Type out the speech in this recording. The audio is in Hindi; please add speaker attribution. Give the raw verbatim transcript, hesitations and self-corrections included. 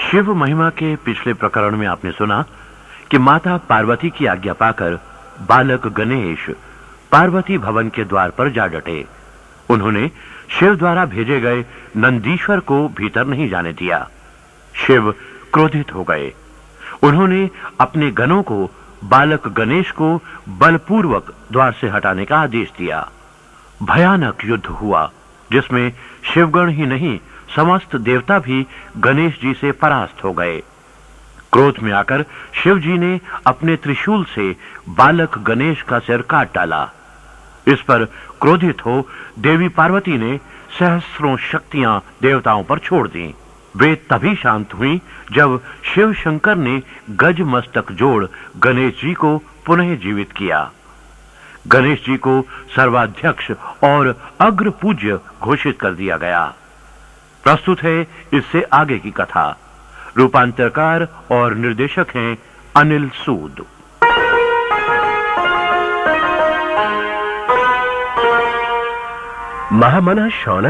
Speaker 1: शिव महिमा के पिछले प्रकरण में आपने सुना कि माता पार्वती की आज्ञा पाकर बालक गणेश पार्वती भवन के द्वार पर जा डटे। उन्होंने शिव द्वारा भेजे गए नंदीश्वर को भीतर नहीं जाने दिया। शिव क्रोधित हो गए। उन्होंने अपने गणों को बालक गणेश को बलपूर्वक द्वार से हटाने का आदेश दिया। भयानक युद्ध हुआ जिसमें शिवगण ही नहीं समस्त देवता भी गणेश जी से परास्त हो गए। क्रोध में आकर शिव जी ने अपने त्रिशूल से बालक गणेश का सिर काट डाला। इस पर क्रोधित हो देवी पार्वती ने सहस्त्रों शक्तियां देवताओं पर छोड़ दी। वे तभी शांत हुई जब शिव शंकर ने गज मस्तक जोड़ गणेश जी को पुनः जीवित किया। गणेश जी को सर्वाध्यक्ष और अग्र पूज्य घोषित कर दिया गया। प्रस्तुत है इससे आगे की कथा। रूपांतरकार और निर्देशक हैं अनिल सूद।
Speaker 2: महामना शौनक